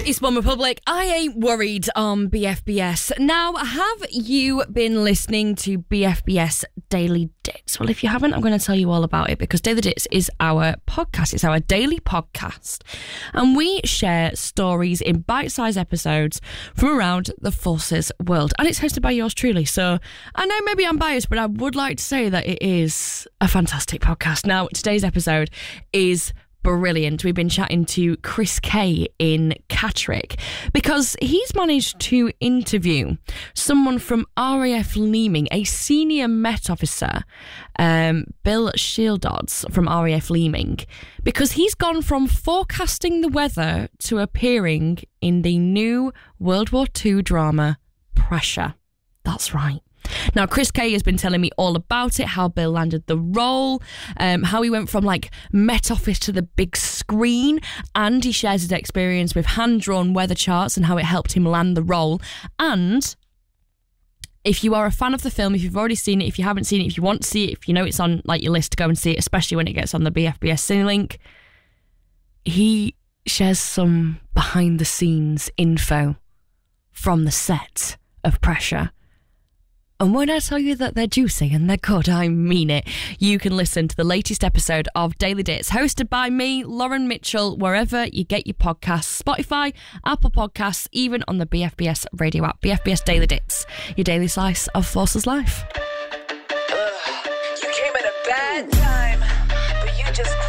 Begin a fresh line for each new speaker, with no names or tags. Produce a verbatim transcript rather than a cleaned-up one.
It's One Republic. I ain't worried on B F B S. Now, have you been listening to B F B S Daily Dits? Well, if you haven't, I'm going to tell you all about it, because Daily Dits is our podcast. It's our daily podcast. And we share stories in bite-sized episodes from around the forces world. And it's hosted by yours truly. So I know maybe I'm biased, but I would like to say that it is a fantastic podcast. Now, today's episode is brilliant. We've been chatting to Chris Kay in Catterick because he's managed to interview someone from R A F Leeming, a senior Met officer, um, Bill Shieldods from R A F Leeming, because he's gone from forecasting the weather to appearing in the new World War Two drama Pressure. That's right. Now, Chris Kay has been telling me all about it, how Bill landed the role, um, how he went from like Met Office to the big screen, and he shares his experience with hand-drawn weather charts and how it helped him land the role. And if you are a fan of the film, if you've already seen it, if you haven't seen it, if you want to see it, if you know it's on like your list to go and see it, especially when it gets on the B F B S Cinelink, he shares some behind-the-scenes info from the set of Pressure. And when I tell you that they're juicy and they're good, I mean it. You can listen to the latest episode of Daily Dits, hosted by me, Lauren Mitchell, wherever you get your podcasts, Spotify, Apple Podcasts, even on the B F B S radio app. B F B S Daily Dits, your daily slice of Forces life.
Ugh, you came at a bad time, but you just